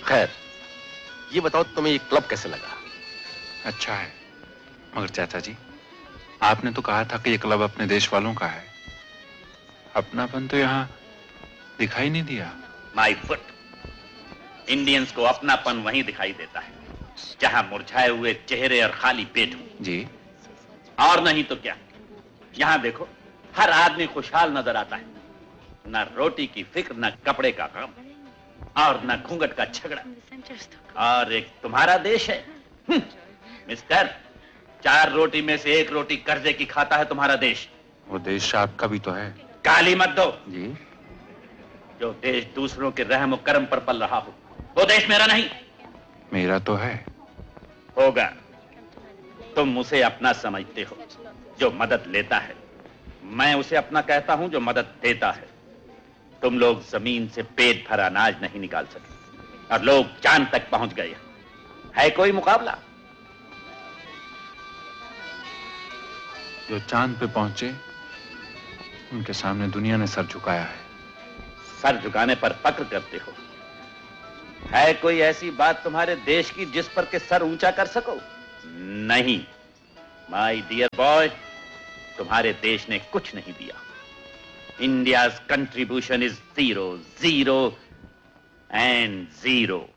खैर, ये बताओ तुम्हें ये क्लब कैसे लगा? अच्छा है, मगर चाचा जी, आपने तो कहा था कि ये क्लब अपने देश वालों का है। अपनापन तो यहाँ दिखाई नहीं दिया। माय फुट, इंडियंस को अपनापन वहीं दिखाई देता है जहां मुरझाए हुए चेहरे और खाली पेट हो। जी। और नहीं तो क्या, यहां देखो, हर आदमी खुशहाल नजर आता है। न रोटी की फिक्र, न कपड़े का गम, और न घूंघट का झगड़ा। और एक तुम्हारा देश है। मिस्टर, 4 रोटी में से 1 रोटी कर्जे की खाता है तुम्हारा देश। वो देश आपका भी तो है। गाली मत दो जी। जो देश दूसरों के रहम और करम पर पल रहा हो, वो देश मेरा नहीं। मेरा तो है। होगा। तुम उसे अपना समझते हो जो मदद लेता है, मैं उसे अपना कहता हूं जो मदद देता है। तुम लोग जमीन से पेट भर अनाज नहीं निकाल सके और लोग चांद तक पहुंच गए। है कोई मुकाबला? जो चांद पे पहुंचे उनके सामने दुनिया ने सर झुकाया है। सर झुकाने पर फक्र करते हो। है कोई ऐसी बात तुम्हारे देश की जिस पर के सर ऊंचा कर सको? नहीं माय डियर बॉय, तुम्हारे देश ने कुछ नहीं दिया। India's contribution is 0, 0 and 0।